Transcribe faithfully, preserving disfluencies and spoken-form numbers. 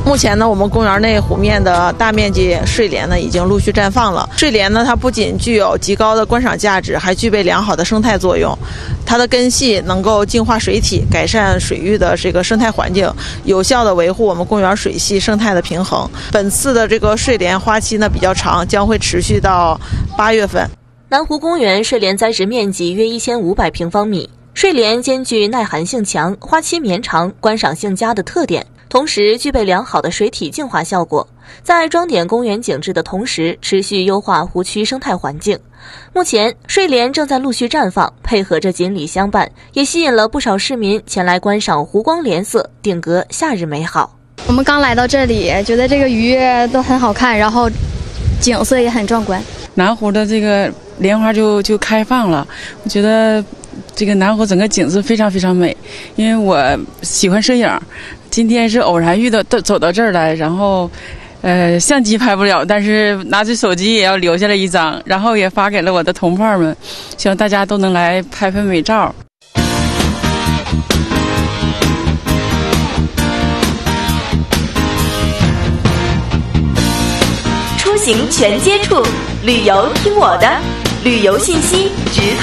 目前呢，我们公园内湖面的大面积睡莲呢已经陆续绽放了。睡莲呢，它不仅具有极高的观赏价值，还具备良好的生态作用。它的根系能够净化水体，改善水域的这个生态环境，有效的维护我们公园水系生态的平衡。本次的这个睡莲花期呢比较长，将会持续到八月份。 南湖公园睡莲栽植面积约一千五百平方米，睡莲兼具耐寒性强、花期绵长、观赏性佳的特点。同时具备良好的水体净化效果，在装点公园景致的同时，持续优化湖区生态环境。目前，睡莲正在陆续绽放，配合着锦鲤相伴，也吸引了不少市民前来观赏湖光莲色，定格夏日美好。 我们刚来到这里，觉得这个鱼都很好看，然后景色也很壮观。 南湖的这个莲花就就开放了，我觉得这个南湖整个景色非常非常美，因为我喜欢摄影。今天是偶然遇到走到这儿来，然后呃相机拍不了，但是拿起手机也要留下来一张，然后也发给了我的同伴们，希望大家都能来拍拍美照。 出行全接触，旅游听我的，旅游信息直